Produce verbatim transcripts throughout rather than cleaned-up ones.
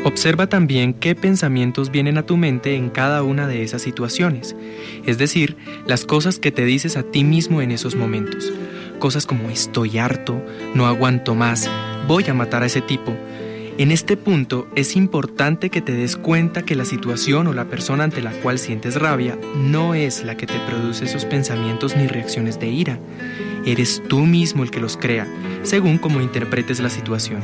Observa también qué pensamientos vienen a tu mente en cada una de esas situaciones, es decir, las cosas que te dices a ti mismo en esos momentos. Cosas como estoy harto, no aguanto más, voy a matar a ese tipo. En este punto es importante que te des cuenta que la situación o la persona ante la cual sientes rabia no es la que te produce esos pensamientos ni reacciones de ira. Eres tú mismo el que los crea, según cómo interpretes la situación.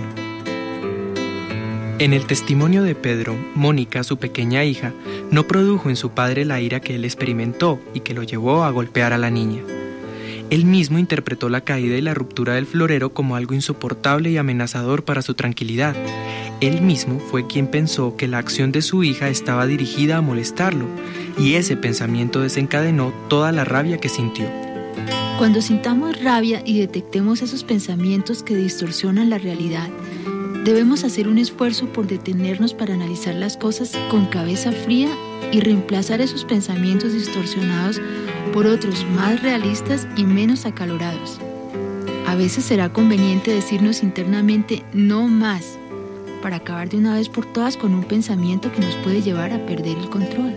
En el testimonio de Pedro, Mónica, su pequeña hija, no produjo en su padre la ira que él experimentó y que lo llevó a golpear a la niña. Él mismo interpretó la caída y la ruptura del florero como algo insoportable y amenazador para su tranquilidad. Él mismo fue quien pensó que la acción de su hija estaba dirigida a molestarlo, y ese pensamiento desencadenó toda la rabia que sintió. Cuando sintamos rabia y detectemos esos pensamientos que distorsionan la realidad, debemos hacer un esfuerzo por detenernos para analizar las cosas con cabeza fría y reemplazar esos pensamientos distorsionados por otros más realistas y menos acalorados. A veces será conveniente decirnos internamente no más, para acabar de una vez por todas con un pensamiento que nos puede llevar a perder el control.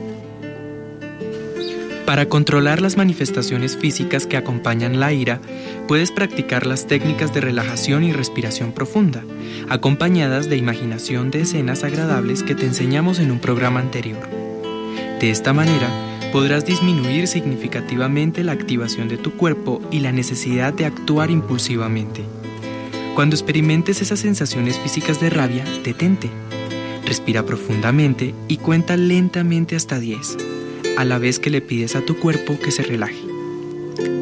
Para controlar las manifestaciones físicas que acompañan la ira, puedes practicar las técnicas de relajación y respiración profunda, acompañadas de imaginación de escenas agradables que te enseñamos en un programa anterior. De esta manera, podrás disminuir significativamente la activación de tu cuerpo y la necesidad de actuar impulsivamente. Cuando experimentes esas sensaciones físicas de rabia, detente. Respira profundamente y cuenta lentamente hasta diez. A la vez que le pides a tu cuerpo que se relaje.